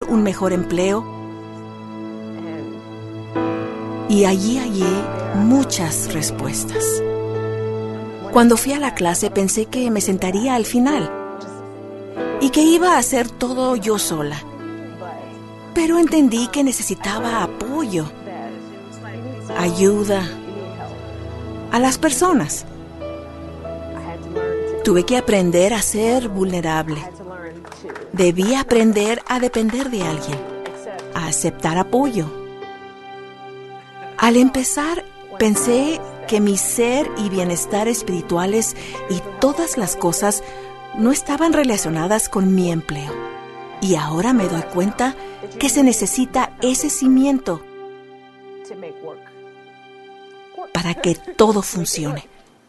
un mejor empleo. Y allí hallé muchas respuestas. Cuando fui a la clase pensé que me sentaría al final y que iba a hacer todo yo sola. Pero entendí que necesitaba apoyo, ayuda a las personas. Tuve que aprender a ser vulnerable. Debí aprender a depender de alguien, a aceptar apoyo. Al empezar, pensé que mi ser y bienestar espirituales y todas las cosas no estaban relacionadas con mi empleo. Y ahora me doy cuenta que se necesita ese cimiento para que todo funcione.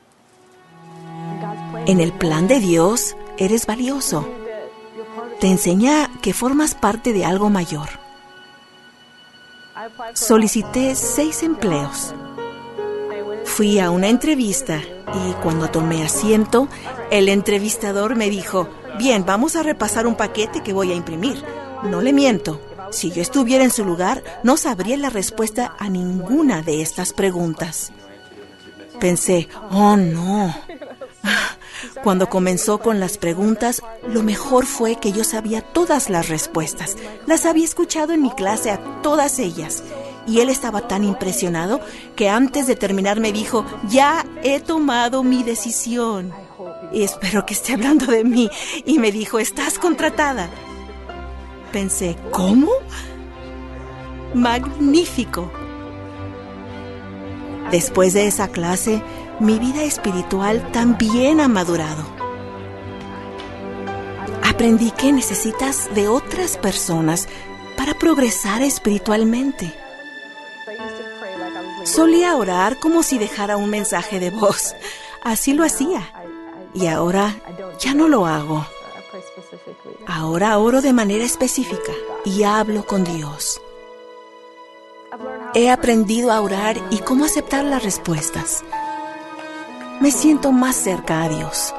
En el plan de Dios, eres valioso. Te enseña que formas parte de algo mayor. Solicité 6 empleos. Fui a una entrevista y cuando tomé asiento, el entrevistador me dijo: bien, vamos a repasar un paquete que voy a imprimir. No le miento, si yo estuviera en su lugar, no sabría la respuesta a ninguna de estas preguntas. Pensé, oh no. Cuando comenzó con las preguntas, lo mejor fue que yo sabía todas las respuestas. Las había escuchado en mi clase a todas ellas. Y él estaba tan impresionado que antes de terminar me dijo: ya he tomado mi decisión. Y espero que esté hablando de mí. Y me dijo: estás contratada. Pensé, ¿cómo? Magnífico. Después de esa clase, mi vida espiritual también ha madurado. Aprendí que necesitas de otras personas para progresar espiritualmente. Solía orar como si dejara un mensaje de voz. Así lo hacía. Y ahora ya no lo hago. Ahora oro de manera específica y hablo con Dios. He aprendido a orar y cómo aceptar las respuestas. Me siento más cerca a Dios.